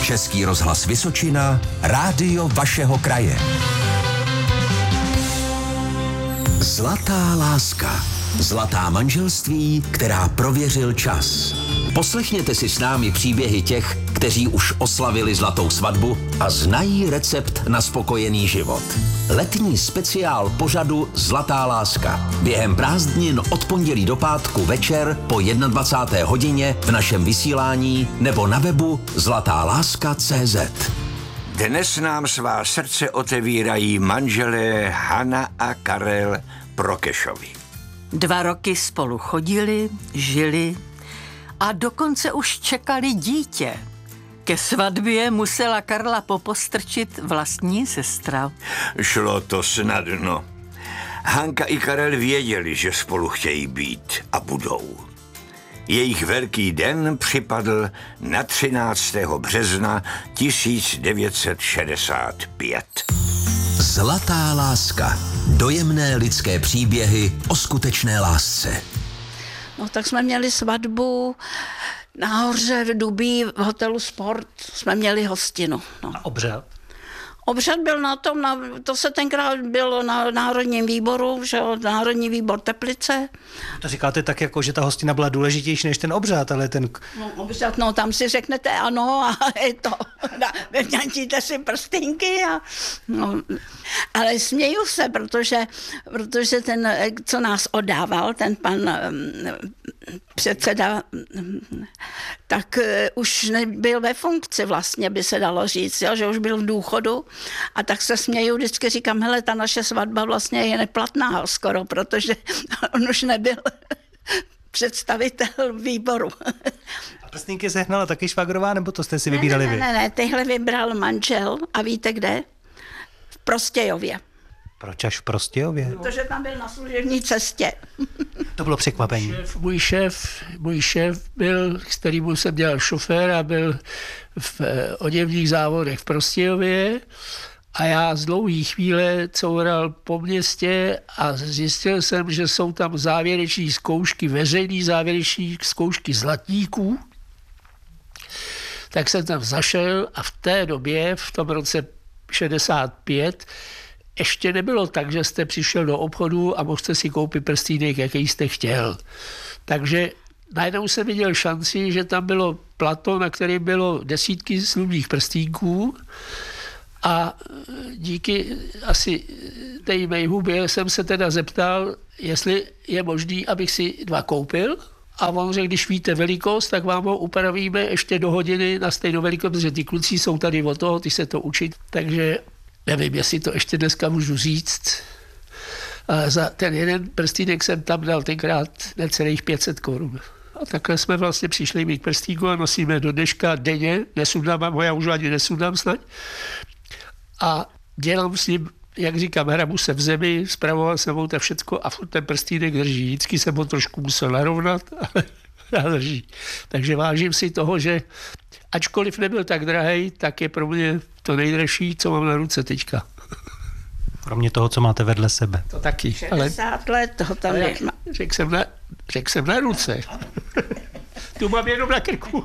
Český rozhlas Vysočina, rádio vašeho kraje. Zlatá láska. Zlatá manželství, která prověřil čas. Poslechněte si s námi příběhy těch, kteří už oslavili zlatou svatbu a znají recept na spokojený život. Letní speciál pořadu Zlatá láska. Během prázdnin od pondělí do pátku večer po 21. hodině v našem vysílání nebo na webu zlatáláska.cz. Dnes nám svá srdce otevírají manželé Hana a Karel Prokešovi. 2 roky spolu chodili, žili a dokonce už čekali dítě. Ke svatbě musela Karla popostrčit vlastní sestra. Šlo to snadno. Hanka i Karel věděli, že spolu chtějí být a budou. Jejich velký den připadl na 13. března 1965. Zlatá láska. Dojemné lidské příběhy o skutečné lásce. No tak jsme měli svatbu nahoře v Dubí v hotelu Sport. Jsme měli hostinu. No. A obřad? Obřad byl na tom, to se tenkrát bylo na Národním výboru, že Národní výbor Teplice. To říkáte tak, jako, že ta hostina byla důležitější než ten obřad, ale ten... No, obřad, no tam si řeknete ano a je to, vyměníte si prstínky a... No, ale směju se, protože ten, co nás oddával, ten pan předseda, tak už nebyl ve funkci vlastně, by se dalo říct, jo, že už byl v důchodu. A tak se směju, vždycky říkám, hele, ta naše svatba vlastně je neplatná skoro, protože on už nebyl představitel výboru. A prstínky sehnala taky švagrová, nebo to jste si vybírali vy? Ne, tyhle vybral manžel a víte kde? V Prostějově. Proč až v Prostějově? Protože tam byl na služební cestě. To bylo překvapení. Můj šéf byl, s kterým jsem dělal šofér a byl v oděvních závodech v Prostějově a já z dlouhé chvíle coural po městě a zjistil jsem, že jsou tam závěreční zkoušky, veřejné závěreční zkoušky zlatníků. Tak jsem tam zašel a v té době, v tom roce 65, ještě nebylo tak, že jste přišel do obchodu a mohl jste si koupit prstínek, jaký jste chtěl. Takže najednou jsem viděl šanci, že tam bylo plato, na kterém bylo desítky slubných prstínků a díky asi té mé hubě jsem se teda zeptal, jestli je možný, abych si 2 koupil. A on řekl, když víte velikost, tak vám ho upravíme ještě do hodiny na stejnou velikost, protože ty kluci jsou tady od toho, ty se to učit. Takže nevím, jestli to ještě dneska můžu říct. Ale za ten jeden prstínek jsem tam dal tenkrát necelých 500 korun. A takhle jsme vlastně přišli mít prstínku a nosíme do dneška denně. Nesundám, já už ani nesundám snad. A dělám s ním, jak říkám, hrabu se v zemi, spravoval jsem ho to všecko a furt ten prstínek drží. Vždycky jsem ho trošku musel narovnat, ale drží. Takže vážím si toho, že ačkoliv nebyl tak drahej, tak je pro mě to nejdražší, co mám na ruce teďka. Kromě toho, co máte vedle sebe. To taky. 60 let toho tam má. Řekl jsem na ruce. Tu mám jenom na krku.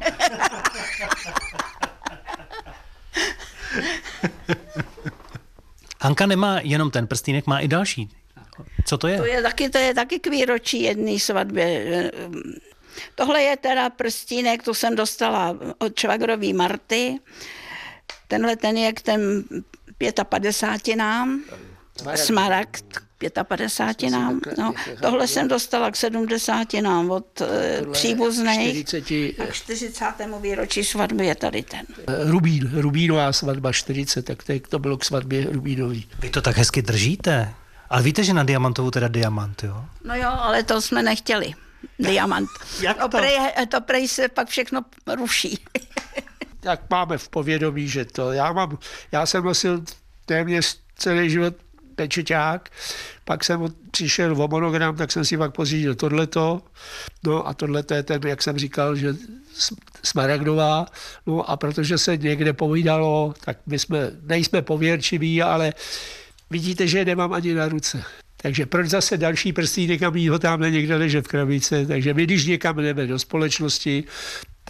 Hanka nemá jenom ten prstínek, má i další. Co to je? To je taky k výročí jedné svatby. Tohle je teda prstínek, to jsem dostala od švagrový Marty. Tenhle ten je k těm 55-nám. Smaragd k 55-nám. No, tohle jsem dostala k 70-nám od příbuzných. A k 40. výročí svatby je tady ten. Rubínová svatba 40, tak to bylo k svatbě Rubínový. Vy to tak hezky držíte. Ale víte, že na diamantovou teda diamant, jo? No jo, ale to jsme nechtěli. Diamant. Jak to? To prej se pak všechno ruší. Tak máme v povědomí, že to. Já jsem nosil téměř celý život pečeťák, pak jsem přišel o monogram, tak jsem si pak pořídil tohleto, no a tohleto je ten, jak jsem říkal, že smaragdová, no a protože se někde povídalo, tak my nejsme pověrčiví, ale vidíte, že je nemám ani na ruce. Takže proč zase další prstínek a mít ho tamhle někde leže v krabice, takže my když někam jdeme do společnosti, tak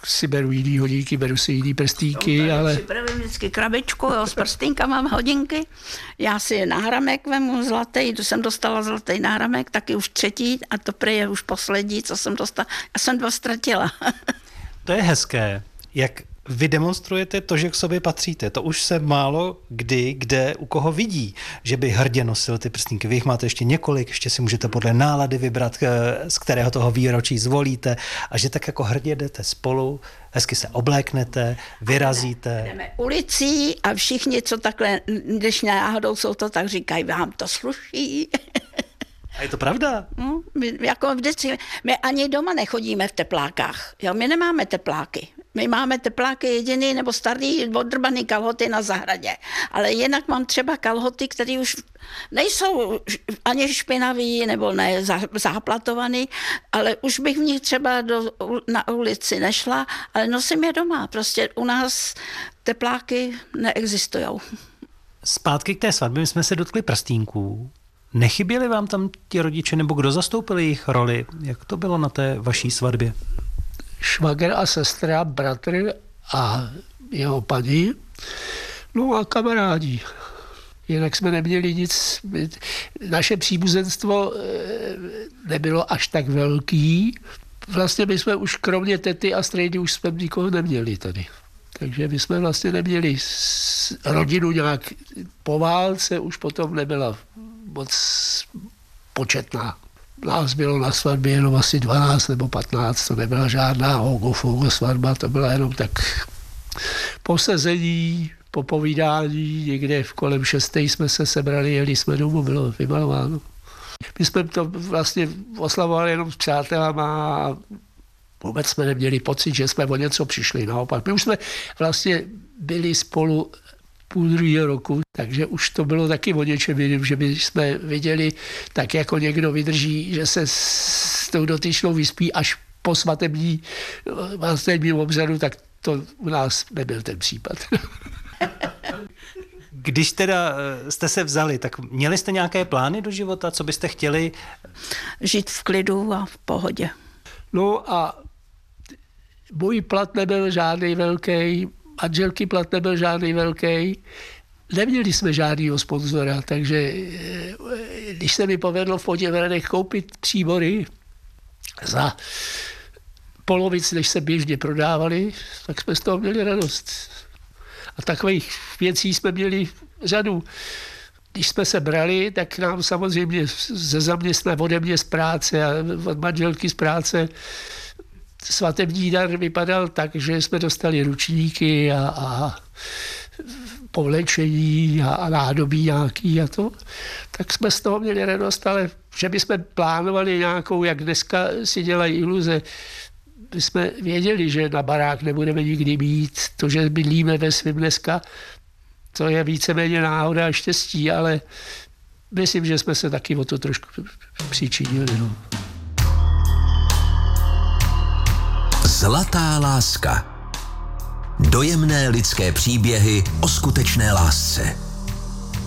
si beru jiný hodinky, beru si jiný prstínky, ale... Připravím vždycky krabičku, jo, s prstínka mám hodinky. Já si náhramek vemu zlatý, to jsem dostala zlatý náhramek, taky už 3. a to prý je už poslední, co jsem dostala. Já jsem 2 ztratila. To je hezké, jak vy demonstrujete to, že k sobě patříte. To už se málo kdy, kde u koho vidí, že by hrdě nosil ty prstínky. Vy jich máte ještě několik, ještě si můžete podle nálady vybrat, z kterého toho výročí zvolíte a že tak jako hrdě jdete spolu, hezky se obléknete, vyrazíte. Jdeme ulicí a všichni, co takhle, když náhodou jsou to, tak říkají, vám to sluší. A je to pravda? No, jako vždycky, my ani doma nechodíme v teplákách. Jo, my nemáme tepláky. My máme tepláky jediný nebo starý odrbaný kalhoty na zahradě. Ale jinak mám třeba kalhoty, které už nejsou ani špinavý nebo ne záplatovaný, ale už bych v nich třeba na ulici nešla, ale nosím je doma. Prostě u nás tepláky neexistujou. Zpátky k té svatbě, my jsme se dotkli prstínků. Nechyběli vám tam ti rodiče, nebo kdo zastoupil jejich roli? Jak to bylo na té vaší svatbě? Švagr a sestra, bratr a jeho paní, no a kamarádi. Jinak jsme neměli nic. Naše příbuzenstvo nebylo až tak velký. Vlastně my jsme už kromě tety a strejdy už jsme nikoho neměli tady. Takže my jsme vlastně neměli rodinu nějak po válce, už potom nebyla moc početná. Nás bylo na svatbě jenom asi 12 nebo 15, to nebyla žádná hogo svatba, to byla jenom tak posezení, popovídání, někde v kolem 6 jsme se sebrali, jeli jsme domů, bylo vymalováno. My jsme to vlastně oslavovali jenom s přátelama a vůbec jsme neměli pocit, že jsme o něco přišli, naopak. My už jsme vlastně byli spolu půl druhého roku, takže už to bylo taky o něčem jiným, že my jsme viděli, tak jako někdo vydrží, že se s tou dotyčnou vyspí až po svatebním obřadu, tak to u nás nebyl ten případ. Když teda jste se vzali, tak měli jste nějaké plány do života, co byste chtěli? Žít v klidu a v pohodě. No a můj plat nebyl žádný velký, manželky plat nebyl žádný velký, neměli jsme žádného sponzora, takže když se mi povedlo v Poděbradech koupit příbory za polovic, než se běžně prodávali, tak jsme z toho měli radost. A takových věcí jsme měli řadu. Když jsme se brali, tak nám samozřejmě ze zaměstnání ode mě z práce a od manželky z práce svatební dar vypadal tak, že jsme dostali ručníky a povlečení a nádobí nějaký a to. Tak jsme z toho měli radost, ale že bychom plánovali nějakou, jak dneska si dělají iluze, my jsme věděli, že na barák nebudeme nikdy mít. To, že bydlíme ve svým dneska, to je víceméně náhoda a štěstí, ale myslím, že jsme se taky o to trošku přičinili. No. Zlatá láska. Dojemné lidské příběhy o skutečné lásce.